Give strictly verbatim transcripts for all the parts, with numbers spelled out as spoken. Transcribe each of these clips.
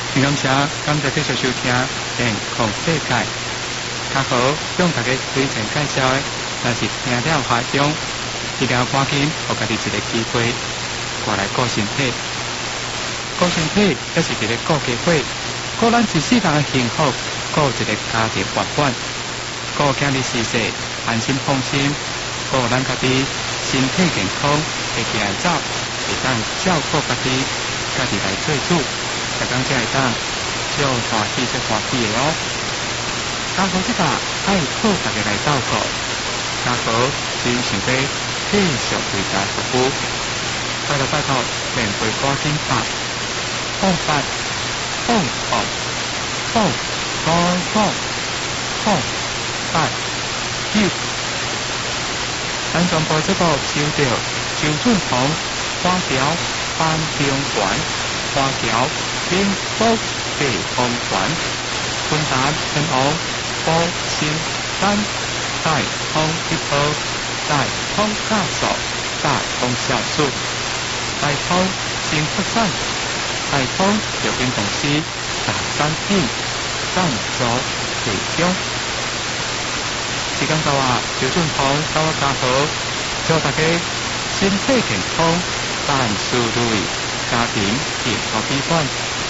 感谢感谢继续收听健康世界。较好向大家推荐介绍的，若是听了话中，一定要赶紧给家己一个机会，过来顾身体。顾身体，也是一个顾家伙，顾咱一世人的幸福，顾一个家庭圆满，顾囝日事事安心放心，顾咱家己身体健康，会行会走，会当照顾家己，家己来做主，才讲才会当少欢喜则欢喜的哦。家好这个爱靠大家来照顾，家好真想要继续为大家服务，拜托拜托，免费赶紧打。放八放放放放放放八九，咱全部这个收到周俊宏花条班中团花条兵福地方团昆达天王波新山大通一波大通加速大通酵素大通新福山大通药品公司大产品赞助提供。时间到啊，周俊宏到我家好，祝大家身体健康，万事如意，家庭幸福美满。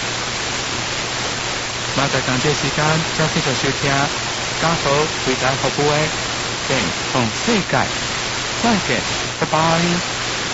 那在感谢时间，再继续收听家好为大家服务的健康世界，再见，拜拜。